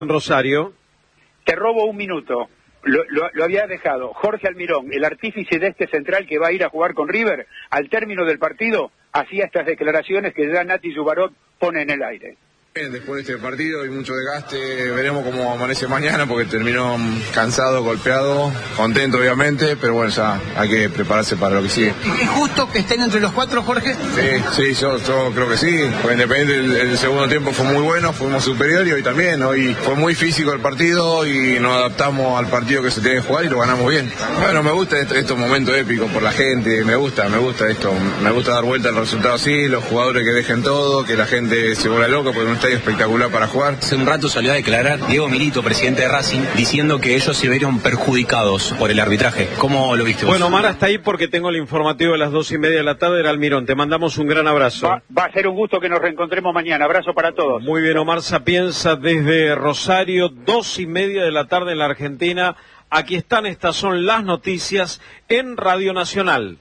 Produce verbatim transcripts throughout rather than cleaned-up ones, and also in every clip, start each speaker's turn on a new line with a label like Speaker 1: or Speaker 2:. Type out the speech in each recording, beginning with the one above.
Speaker 1: Rosario.
Speaker 2: Te robo un minuto. Lo, lo, lo había dejado Jorge Almirón, el artífice de este central que va a ir a jugar con River, al término del partido, hacía estas declaraciones que ya Nati Zubarot pone en el aire.
Speaker 3: Después de este partido hay mucho desgaste, veremos cómo amanece mañana porque terminó cansado, golpeado, contento obviamente, pero bueno, ya hay que prepararse para lo que sigue.
Speaker 4: ¿Es justo que estén entre los cuatro, Jorge?
Speaker 3: Sí, sí, yo, yo creo que sí, pues Independiente el, el segundo tiempo fue muy bueno, fuimos superiores y hoy también, hoy fue muy físico el partido y nos adaptamos al partido que se tiene que jugar y lo ganamos bien. Bueno, me gusta este, estos momentos épicos por la gente, me gusta, me gusta esto, me gusta dar vuelta al resultado así, los jugadores que dejen todo, que la gente se vuelva loca porque no estadio espectacular para jugar.
Speaker 5: Hace un rato salió a declarar Diego Milito, presidente de Racing, diciendo que ellos se vieron perjudicados por el arbitraje. ¿Cómo lo viste vos?
Speaker 1: Bueno, Omar, hasta ahí porque tengo el informativo de las dos y media de la tarde del Almirón. Te mandamos un gran abrazo.
Speaker 2: Va, va a ser un gusto que nos reencontremos mañana. Abrazo para todos.
Speaker 1: Muy bien, Omar Sapienza desde Rosario, dos y media de la tarde en la Argentina. Aquí están, estas son las noticias en Radio Nacional.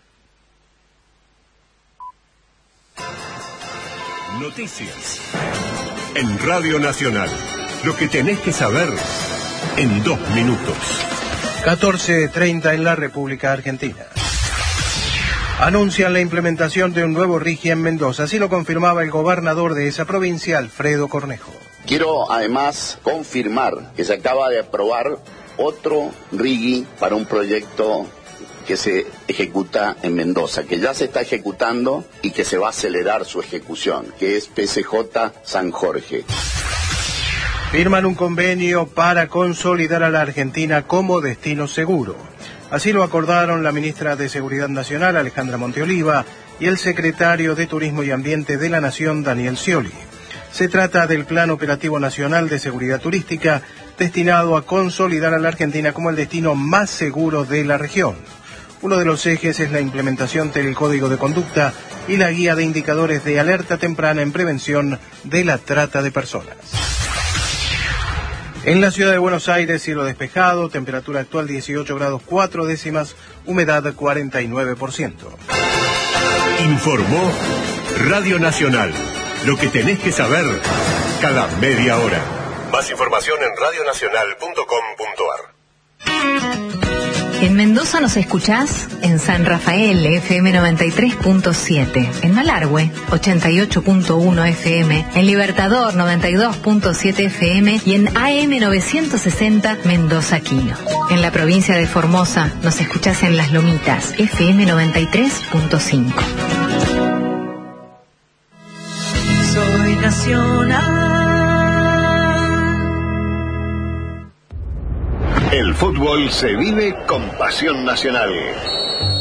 Speaker 6: Noticias en Radio Nacional. Lo que tenés que saber en dos minutos.
Speaker 7: catorce treinta en la República Argentina. Anuncian la implementación de un nuevo R I G I en Mendoza. Así lo confirmaba el gobernador de esa provincia, Alfredo Cornejo.
Speaker 8: Quiero además confirmar que se acaba de aprobar otro R I G I para un proyecto que se ejecuta en Mendoza, que ya se está ejecutando y que se va a acelerar su ejecución, que es P C J San Jorge.
Speaker 7: Firman un convenio para consolidar a la Argentina como destino seguro. Así lo acordaron la ministra de Seguridad Nacional, Alejandra Monteoliva, y el secretario de Turismo y Ambiente de la Nación, Daniel Scioli. Se trata del Plan Operativo Nacional de Seguridad Turística, destinado a consolidar a la Argentina como el destino más seguro de la región. Uno de los ejes es la implementación del Código de Conducta y la guía de indicadores de alerta temprana en prevención de la trata de personas. En la ciudad de Buenos Aires, cielo despejado, temperatura actual dieciocho grados cuatro décimas, humedad cuarenta y nueve por ciento.
Speaker 6: Informó Radio Nacional. Lo que tenés que saber cada media hora. Más información en radio nacional punto com punto ar.
Speaker 9: En Mendoza nos escuchás en San Rafael, F M noventa y tres punto siete, en Malargüe, ochenta y ocho punto uno F M, en Libertador, noventa y dos punto siete F M y en A M novecientos sesenta Mendoza Quino. En la provincia de Formosa nos escuchás en Las Lomitas, F M noventa y tres punto cinco.
Speaker 10: Soy nacional.
Speaker 6: El fútbol se vive con pasión nacional.